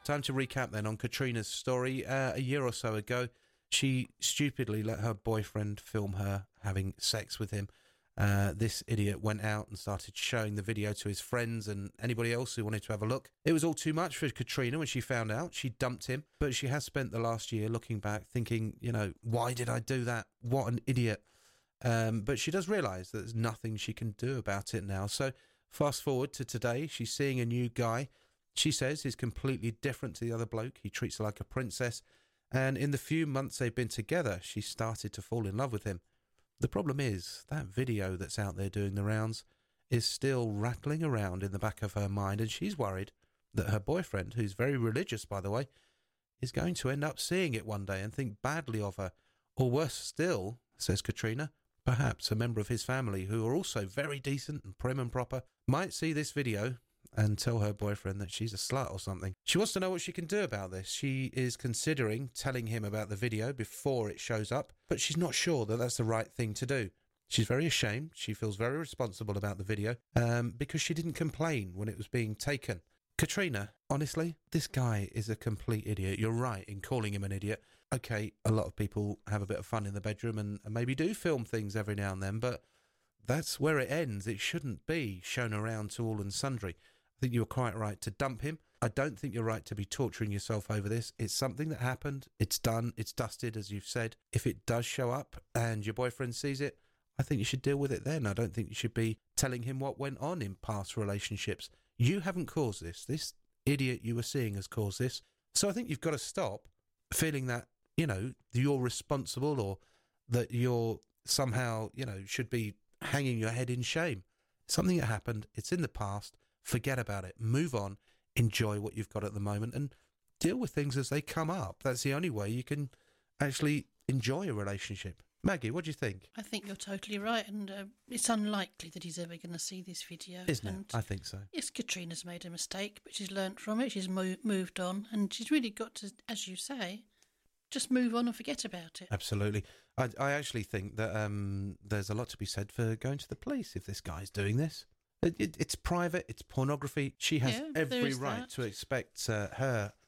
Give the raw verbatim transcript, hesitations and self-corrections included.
Time to recap then on Katrina's story. Uh, a year or so ago, she stupidly let her boyfriend film her having sex with him. Uh, this idiot went out and started showing the video to his friends and anybody else who wanted to have a look. It was all too much for Katrina when she found out. She dumped him, but she has spent the last year looking back thinking, you know, why did I do that? What an idiot. Um, but she does realise that there's nothing she can do about it now. So fast forward to today, she's seeing a new guy. She says he's completely different to the other bloke. He treats her like a princess. And in the few months they've been together, she started to fall in love with him. The problem is, that video that's out there doing the rounds is still rattling around in the back of her mind, and she's worried that her boyfriend, who's very religious, by the way, is going to end up seeing it one day and think badly of her. Or worse still, says Katrina, perhaps a member of his family, who are also very decent and prim and proper, might see this video and tell her boyfriend that she's a slut or something. She wants to know what she can do about this. She is considering telling him about the video before it shows up, but she's not sure that that's the right thing to do. She's very ashamed. She feels very responsible about the video um, because she didn't complain when it was being taken. Katrina, honestly, this guy is a complete idiot. You're right in calling him an idiot. Okay, a lot of people have a bit of fun in the bedroom and, and maybe do film things every now and then, but that's where it ends. It shouldn't be shown around to all and sundry. I think you're quite right to dump him. I don't think you're right to be torturing yourself over this. It's something that happened. It's done. It's dusted, as you've said. If it does show up and your boyfriend sees it, I think you should deal with it then. I don't think you should be telling him what went on in past relationships. You haven't caused this. This idiot you were seeing has caused this. So I think you've got to stop feeling that, you know, you're responsible or that you're somehow, you know, should be hanging your head in shame. Something that happened. It's in the past. Forget about it. Move on. Enjoy what you've got at the moment and deal with things as they come up. That's the only way you can actually enjoy a relationship. Maggie, what do you think? I think you're totally right, and uh, it's unlikely that he's ever going to see this video. Isn't and it? I think so. Yes, Katrina's made a mistake, but she's learnt from it. She's mo- moved on, and she's really got to, as you say, just move on and forget about it. Absolutely. I, I actually think that um, there's a lot to be said for going to the police if this guy's doing this. It, it, it's private, it's pornography. She has Yeah, every there is right that. to expect uh, her